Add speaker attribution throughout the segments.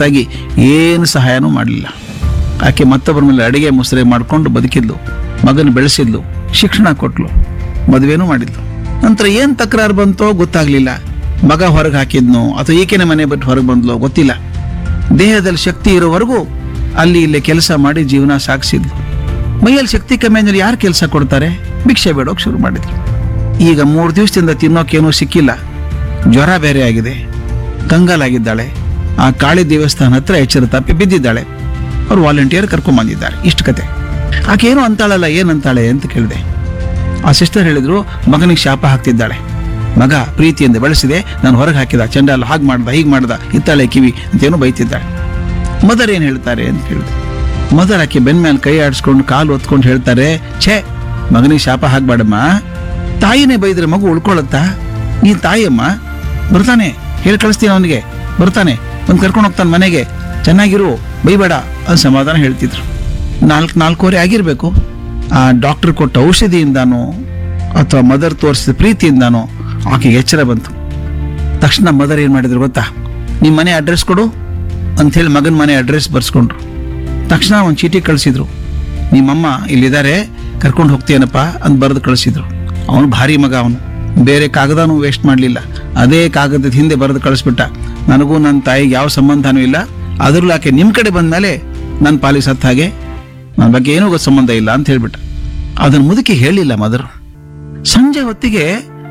Speaker 1: ಹೊರತಾಗಿ ಏನು ಸಹಾಯನೂ ಮಾಡಲಿಲ್ಲ. ಆಕೆ ಮತ್ತೊಬ್ಬರ ಮೇಲೆ ಅಡಿಗೆ ಮುಸುರೆ ಮಾಡಿಕೊಂಡು ಬದುಕಿದ್ಲು, ಮಗನ ಬೆಳೆಸಿದ್ಲು, ಶಿಕ್ಷಣ ಕೊಟ್ಲು, ಮದುವೆನೂ ಮಾಡಿದ್ಲು. ನಂತರ ಏನು ತಕರಾರು ಬಂತೋ ಗೊತ್ತಾಗ್ಲಿಲ್ಲ. ಮಗ ಹೊರಗೆ ಹಾಕಿದ್ನೋ ಅಥವಾ ಈಕೆನೆ ಮನೆ ಬಿಟ್ಟು ಹೊರಗೆ ಬಂದ್ಲೋ ಗೊತ್ತಿಲ್ಲ. ದೇಹದಲ್ಲಿ ಶಕ್ತಿ ಇರೋವರೆಗೂ ಅಲ್ಲಿ ಇಲ್ಲೇ ಕೆಲಸ ಮಾಡಿ ಜೀವನ ಸಾಗಿಸಿದ್ಲು. ಮೈಯಲ್ಲಿ ಶಕ್ತಿ ಕಮ್ಮಿ ಅಂದ್ರೆ ಯಾರು ಕೆಲಸ ಕೊಡ್ತಾರೆ? ಭಿಕ್ಷೆ ಬೇಡೋಕೆ ಶುರು ಮಾಡಿದ್ರು. ಈಗ 3 ದಿವಸದಿಂದ ತಿನ್ನೋಕೇನೂ ಸಿಕ್ಕಿಲ್ಲ. ಜ್ವರ ಬೇರೆ ಆಗಿದೆ, ಕಂಗಾಲಾಗಿದ್ದಾಳೆ. ಆ ಕಾಳಿ ದೇವಸ್ಥಾನ ಹತ್ರ ಎಚ್ಚರ ತಪ್ಪಿ ಬಿದ್ದಿದ್ದಾಳೆ. ಅವ್ರು ವಾಲಂಟಿಯರ್ ಕರ್ಕೊಂಡ್ಬಂದಿದ್ದಾರೆ. ಇಷ್ಟು ಕತೆ. ಆಕೆ ಏನು ಅಂತಾಳಲ್ಲ, ಏನಂತಾಳೆ ಅಂತ ಕೇಳಿದೆ. ಆ ಸಿಸ್ಟರ್ ಹೇಳಿದ್ರು, ಮಗನಿಗೆ ಶಾಪ ಹಾಕ್ತಿದ್ದಾಳೆ. ಮಗ ಪ್ರೀತಿಯಿಂದ ಬೆಳೆಸಿದೆ, ನಾನು ಹೊರಗೆ ಹಾಕಿದ, ಚಂಡಾಲ ಹಾಗೆ ಮಾಡ್ದ, ಹೀಗೆ ಮಾಡ್ದ, ಇತ್ತಾಳೆ ಕಿವಿ ಅಂತೇನೋ ಬೈತಿದ್ದಾಳೆ. ಮದರ್ ಏನು ಹೇಳ್ತಾರೆ ಅಂತ ಕೇಳಿದೆ. ಮದರ್ ಆಕೆ ಬೆನ್ ಮೇಲೆ ಕೈ ಆಡಿಸ್ಕೊಂಡು ಕಾಲು ಒತ್ಕೊಂಡು ಹೇಳ್ತಾರೆ, ಛೇ ಮಗನಿಗೆ ಶಾಪ ಹಾಕ್ಬೇಡಮ್ಮ, ತಾಯಿನೇ ಬೈದ್ರೆ ಮಗು ಉಳ್ಕೊಳ್ಳುತ್ತಾ? ನೀನ್ ತಾಯಿಯಮ್ಮ, ಬರ್ತಾನೆ, ಹೇಳಿ ಕಳಿಸ್ತೀನಿ ಅವನಿಗೆ, ಬರ್ತಾನೆ, ಒಂದು ಕರ್ಕೊಂಡು ಹೋಗ್ತಾನೆ ಮನೆಗೆ, ಚೆನ್ನಾಗಿರು, ಬೈಬೇಡ ಅಂತ ಸಮಾಧಾನ ಹೇಳ್ತಿದ್ರು. 4:04 ಆಗಿರ್ಬೇಕು. ಆ ಡಾಕ್ಟರ್ ಕೊಟ್ಟ ಔಷಧಿಯಿಂದಾನೋ ಅಥವಾ ಮದರ್ ತೋರಿಸಿದ ಪ್ರೀತಿಯಿಂದಾನೋ ಆಕೆಗೆ ಎಚ್ಚರ ಬಂತು. ತಕ್ಷಣ ಮದರ್ ಏನ್ ಮಾಡಿದ್ರು ಗೊತ್ತಾ? ನಿಮ್ಮ ಮನೆ ಅಡ್ರೆಸ್ ಕೊಡು ಅಂಥೇಳಿ ಮಗನ ಮನೆ ಅಡ್ರೆಸ್ ಬರ್ಸ್ಕೊಂಡ್ರು. ತಕ್ಷಣ ಒಂದು ಚೀಟಿ ಕಳಿಸಿದ್ರು. ನಿಮ್ಮಮ್ಮ ಇಲ್ಲಿದ್ದಾರೆ, ಕರ್ಕೊಂಡು ಹೋಗ್ತೀಯನಪ್ಪ ಅಂತ ಬರೆದು ಕಳಿಸಿದ್ರು. ಅವನು ಭಾರಿ ಮಗ, ಅವನು ಬೇರೆ ಕಾಗದನೂ ವೇಸ್ಟ್ ಮಾಡಲಿಲ್ಲ. ಅದೇ ಕಾಗದದ ಹಿಂದೆ ಬರೆದು ಕಳಿಸ್ಬಿಟ್ಟ, ನನಗೂ ನನ್ನ ತಾಯಿಗೆ ಯಾವ ಸಂಬಂಧನೂ ಇಲ್ಲ, ಅದರಲ್ಲೂ ಆಕೆ ನಿಮ್ಮ ಕಡೆ ಬಂದ್ಮೇಲೆ ನನ್ನ ಪಾಲಿಗೆ ಸತ್ತ ಹಾಗೆ, ನನ್ನ ಬಗ್ಗೆ ಏನೂ ಸಂಬಂಧ ಇಲ್ಲ ಅಂತ ಹೇಳ್ಬಿಟ್ಟ. ಅದನ್ನು ಮುದುಕಿ ಹೇಳಿಲ್ಲ ಮದರು. ಸಂಜೆ ಹೊತ್ತಿಗೆ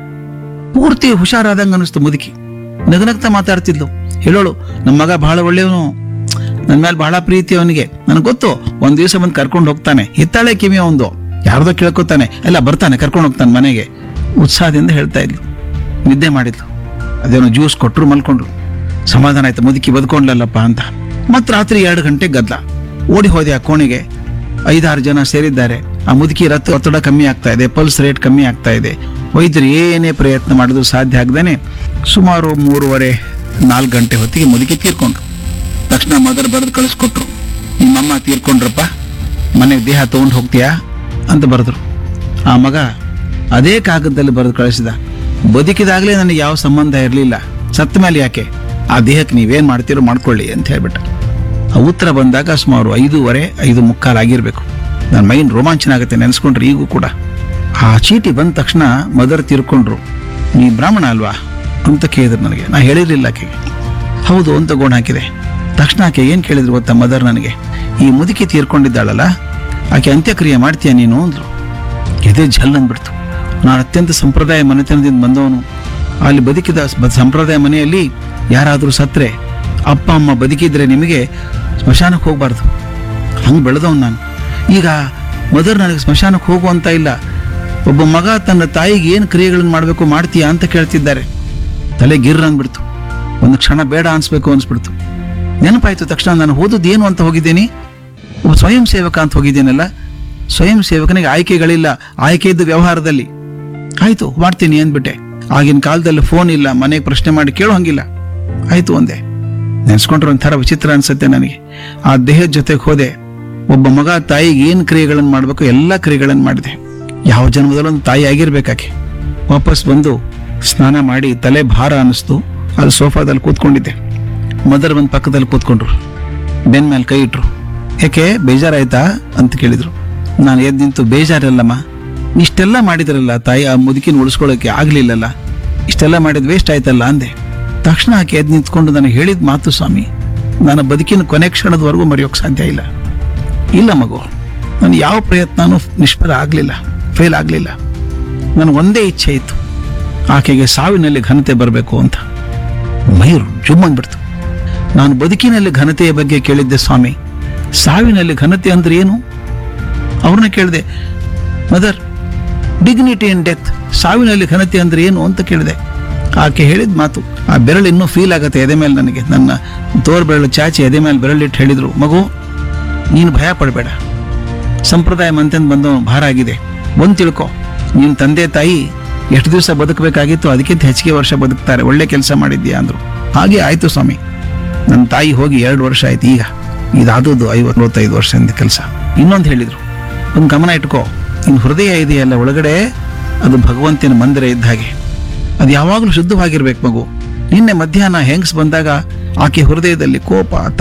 Speaker 1: ಪೂರ್ತಿ ಹುಷಾರಾದಂಗೆ ಅನಿಸ್ತು ಮುದುಕಿ. ನಗನಗ್ತಾ ಮಾತಾಡ್ತಿದ್ಲು. ಹೇಳೋಳು, ನಮ್ಮ ಮಗ ಬಹಳ ಒಳ್ಳೆಯವನು, ನನ್ನ ಮೇಲೆ ಬಹಳ ಪ್ರೀತಿ ಅವನಿಗೆ, ನನಗೆ ಗೊತ್ತು, ಒಂದ್ ದಿವಸ ಬಂದು ಕರ್ಕೊಂಡು ಹೋಗ್ತಾನೆ, ಹಿತ್ತಾಳೆ ಕಿವಿ ಅವಂದು, ಯಾರ್ದೋ ಕೇಳ್ಕೊತಾನೆ, ಎಲ್ಲ ಬರ್ತಾನೆ, ಕರ್ಕೊಂಡು ಹೋಗ್ತಾನೆ ಮನೆಗೆ, ಉತ್ಸಾಹದಿಂದ ಹೇಳ್ತಾ ಇದ್ಲು. ನಿದ್ದೆ ಮಾಡಿದ್ಲು. ಅದೇನೋ ಜ್ಯೂಸ್ ಕೊಟ್ಟರು, ಮಲ್ಕೊಂಡ್ರು. ಸಮಾಧಾನ ಆಯ್ತು, ಮುದುಕಿ ಬದುಕೊಂಡ್ಲಲ್ಲಪ್ಪ ಅಂತ. ಮತ್ತೆ ರಾತ್ರಿ 2 ಗಂಟೆಗೆ ಗದ್ಲ. ಓಡಿ ಹೋದೆ ಆ ಕೋಣೆಗೆ. 5-6 ಜನ ಸೇರಿದ್ದಾರೆ. ಆ ಮುದುಕಿ ಒತ್ತಡ ಕಮ್ಮಿ ಆಗ್ತಾ ಇದೆ, ಪಲ್ಸ್ ರೇಟ್ ಕಮ್ಮಿ ಆಗ್ತಾ ಇದೆ. ವೈದ್ಯರು ಏನೇ ಪ್ರಯತ್ನ ಮಾಡಿದ್ರು ಸಾಧ್ಯ ಆಗದೇನೆ ಸುಮಾರು 3:30-4 ಗಂಟೆ ಹೊತ್ತಿಗೆ ಮುದುಕಿ ತೀರ್ಕೊಂಡ್ರು. ತಕ್ಷಣ ಮದರ್ ಬರೆದು ಕಳಿಸ್ಕೊಟ್ರು, ನಿಮ್ಮಮ್ಮ ತೀರ್ಕೊಂಡ್ರಪ್ಪ, ಮನೆಗೆ ದೇಹ ತಗೊಂಡು ಹೋಗ್ತೀಯಾ ಅಂತ ಬರೆದ್ರು. ಆ ಮಗ ಅದೇ ಕಾಗದದಲ್ಲಿ ಬರೆದು ಕಳಿಸಿದ, ಬದುಕಿದಾಗಲೇ ನನಗೆ ಯಾವ ಸಂಬಂಧ ಇರಲಿಲ್ಲ, ಸತ್ತ ಮೇಲೆ ಯಾಕೆ, ಆ ದೇಹಕ್ಕೆ ನೀವೇನ್ ಮಾಡ್ತೀರೋ ಮಾಡ್ಕೊಳ್ಳಿ ಅಂತ ಹೇಳ್ಬಿಟ್ಟ. ಆ ಉತ್ತರ ಬಂದಾಗ ಸುಮಾರು 5:15 ಆಗಿರ್ಬೇಕು. ನನ್ನ ಮೈನ್ ರೋಮಾಂಚನ ಆಗುತ್ತೆ ನೆನೆಸ್ಕೊಂಡ್ರೆ ಈಗೂ ಕೂಡ. ಆ ಚೀಟಿ ಬಂದ ತಕ್ಷಣ ಮದರ್ ತೀರ್ಕೊಂಡ್ರು. ನೀ ಬ್ರಾಹ್ಮಣ ಅಲ್ವಾ ಅಂತ ಕೇಳಿದ್ರು ನನಗೆ. ನಾ ಹೇಳಿರ್ಲಿಲ್ಲ ಆಕೆಗೆ. ಹೌದು ಅಂತ ಗೋಣ ಹಾಕಿದೆ. ತಕ್ಷಣ ಆಕೆ ಏನ್ ಕೇಳಿದ್ರು ಗೊತ್ತಾ ಮದರ್ ನನಗೆ? ಈ ಮುದುಕಿ ತೀರ್ಕೊಂಡಿದ್ದಾಳಲ್ಲ, ಆಕೆ ಅಂತ್ಯಕ್ರಿಯೆ ಮಾಡ್ತೀಯ ನೀನು ಅಂದ್ರು. ಎದೆ ಝಲ್ ಅಂದ್ಬಿಡ್ತು. ನಾನು ಅತ್ಯಂತ ಸಂಪ್ರದಾಯ ಮನೆತನದಿಂದ ಬಂದವನು. ಅಲ್ಲಿ ಬದುಕಿದ ಸಂಪ್ರದಾಯ ಮನೆಯಲ್ಲಿ ಯಾರಾದರೂ ಸತ್ರೆ, ಅಪ್ಪ ಅಮ್ಮ ಬದುಕಿದ್ರೆ ನಿಮಗೆ ಸ್ಮಶಾನಕ್ಕೆ ಹೋಗ್ಬಾರ್ದು, ಹಂಗೆ ಬೆಳೆದವನು ನಾನು. ಈಗ ಮದರ್ ನನಗೆ ಸ್ಮಶಾನಕ್ಕೆ ಹೋಗುವಂತ ಇಲ್ಲ, ಒಬ್ಬ ಮಗ ತನ್ನ ತಾಯಿಗೆ ಏನು ಕ್ರಿಯೆಗಳನ್ನು ಮಾಡಬೇಕು ಮಾಡ್ತೀಯಾ ಅಂತ ಕೇಳ್ತಿದ್ದಾರೆ. ತಲೆ ಗಿರ್ರ ಅಂದ್ಬಿಡ್ತು. ಒಂದು ಕ್ಷಣ ಬೇಡ ಅನ್ಸ್ಬೇಕು ಅನ್ಸ್ಬಿಡ್ತು. ನೆನಪಾಯ್ತು ತಕ್ಷಣ, ನಾನು ಓದೋದು ಏನು ಅಂತ ಹೋಗಿದ್ದೇನೆ, ಒಬ್ಬ ಸ್ವಯಂ ಸೇವಕ ಅಂತ ಹೋಗಿದ್ದೇನಲ್ಲ. ಸ್ವಯಂ ಸೇವಕನಿಗೆ ಆಯ್ಕೆಗಳಿಲ್ಲ, ಆಯ್ಕೆ ಇದ್ದು ವ್ಯವಹಾರದಲ್ಲಿ. ಆಯ್ತು ಮಾಡ್ತೀನಿ ಅಂದ್ಬಿಟ್ಟೆ. ಆಗಿನ ಕಾಲದಲ್ಲಿ ಫೋನ್ ಇಲ್ಲ, ಮನೆಗೆ ಪ್ರಶ್ನೆ ಮಾಡಿ ಕೇಳೋ ಹಂಗಿಲ್ಲ. ಆಯ್ತು ಒಂದೇ. ನೆನ್ಸ್ಕೊಂಡ್ರೆ ಒಂಥರ ವಿಚಿತ್ರ ಅನ್ಸುತ್ತೆ ನನಗೆ. ಆ ದೇಹದ ಜೊತೆಗೆ ಹೋದೆ. ಒಬ್ಬ ಮಗ ತಾಯಿಗೆ ಏನ್ ಕ್ರಿಯೆಗಳನ್ನು ಮಾಡ್ಬೇಕು ಎಲ್ಲ ಕ್ರಿಯೆಗಳನ್ನು ಮಾಡಿದೆ. ಯಾವ ಜನ್ಮದಲ್ಲೊಂದು ತಾಯಿ ಆಗಿರ್ಬೇಕಾಕೆ. ವಾಪಸ್ ಬಂದು ಸ್ನಾನ ಮಾಡಿ ತಲೆ ಭಾರ ಅನಿಸ್ತು. ಅಲ್ಲಿ ಸೋಫಾದಲ್ಲಿ ಕೂತ್ಕೊಂಡಿದ್ದೆ. ಮದರ್ ಬಂದು ಪಕ್ಕದಲ್ಲಿ ಕೂತ್ಕೊಂಡ್ರು, ಬೆನ್ ಮೇಲೆ ಕೈ ಇಟ್ರು. ಯಾಕೆ ಬೇಜಾರಾಯ್ತಾ ಅಂತ ಕೇಳಿದ್ರು. ನಾನು ಎದ್ದು ನಿಂತು, ಬೇಜಾರಲ್ಲಮ್ಮ, ಇಷ್ಟೆಲ್ಲ ಮಾಡಿದ್ರಲ್ಲ ತಾಯಿ, ಆ ಮುದುಕಿನ ಉಳಿಸ್ಕೊಳ್ಳೋಕೆ ಆಗ್ಲಿಲ್ಲಲ್ಲ, ಇಷ್ಟೆಲ್ಲ ಮಾಡಿದ್ ವೇಸ್ಟ್ ಆಯ್ತಲ್ಲ ಅಂದೆ. ತಕ್ಷಣ ಆಕೆ ಎದ್ದು ನಿಂತ್ಕೊಂಡು ನನಗೆ ಹೇಳಿದ ಮಾತು, ಸ್ವಾಮಿ, ನನ್ನ ಬದುಕಿನ ಕೊನೆ ಕ್ಷಣದವರೆಗೂ ಮರೆಯೋಕೆ ಸಾಧ್ಯ ಇಲ್ಲ. ಇಲ್ಲ ಮಗು, ನಾನು ಯಾವ ಪ್ರಯತ್ನನೂ ನಿಷ್ಫಲ ಆಗಲಿಲ್ಲ, ಫೇಲ್ ಆಗಲಿಲ್ಲ. ನನಗೆ ಒಂದೇ ಇಚ್ಛೆ ಇತ್ತು, ಆಕೆಗೆ ಸಾವಿನಲ್ಲಿ ಘನತೆ ಬರಬೇಕು ಅಂತ. ಮೈರು ಜುಮ್ ಅಂದ್ಬಿಡ್ತು. ನಾನು ಬದುಕಿನಲ್ಲಿ ಘನತೆಯ ಬಗ್ಗೆ ಕೇಳಿದ್ದೆ ಸ್ವಾಮಿ, ಸಾವಿನಲ್ಲಿ ಘನತೆ ಅಂದ್ರೆ ಏನು? ಅವ್ರನ್ನ ಕೇಳಿದೆ, ಮದರ್, ಡಿಗ್ನಿಟಿ ಇನ್ ಡೆತ್, ಸಾವಿನಲ್ಲಿ ಘನತೆ ಅಂದ್ರೆ ಏನು ಅಂತ ಕೇಳಿದೆ. ಆಕೆ ಹೇಳಿದ ಮಾತು, ಆ ಬೆರಳು ಇನ್ನೂ ಫೀಲ್ ಆಗತ್ತೆ ಎದೆ ಮೇಲೆ ನನಗೆ. ನನ್ನ ತೋರ್ ಬೆರಳು ಚಾಚಿ ಎದೆ ಮೇಲೆ ಬೆರಳಿಟ್ಟು ಹೇಳಿದ್ರು, ಮಗು ನೀನು ಭಯ ಪಡಬೇಡ, ಸಂಪ್ರದಾಯ ಮಂತಂದು ಬಂದವನು ಭಾರ ಆಗಿದೆ, ಒಂದು ತಿಳ್ಕೊ, ನಿನ್ನ ತಂದೆ ತಾಯಿ ಎಷ್ಟು ದಿವಸ ಬದುಕಬೇಕಾಗಿತ್ತು ಅದಕ್ಕಿಂತ ಹೆಚ್ಚಿಗೆ ವರ್ಷ ಬದುಕ್ತಾರೆ, ಒಳ್ಳೆ ಕೆಲಸ ಮಾಡಿದ್ಯಾ ಅಂದ್ರು. ಹಾಗೆ ಆಯ್ತು ಸ್ವಾಮಿ. ನನ್ನ ತಾಯಿ ಹೋಗಿ 2 ವರ್ಷ ಆಯ್ತು. ಈಗ ಇದಾದದ್ದು 55 ವರ್ಷದಿಂದ ಕೆಲಸ. ಇನ್ನೊಂದು ಹೇಳಿದ್ರು, ಒಂದು ಗಮನ ಇಟ್ಕೋ, ಇನ್ನು ಹೃದಯ ಇದೆಯಲ್ಲ ಒಳಗಡೆ, ಅದು ಭಗವಂತನ ಮಂದಿರ ಇದ್ದ ಹಾಗೆ, ಅದು ಯಾವಾಗಲೂ ಶುದ್ಧವಾಗಿರ್ಬೇಕು ಮಗು. ನಿನ್ನೆ ಮಧ್ಯಾಹ್ನ ಹೆಂಗ್ಸ್ ಬಂದಾಗ ಆಕೆ ಹೃದಯದಲ್ಲಿ ಕೋಪ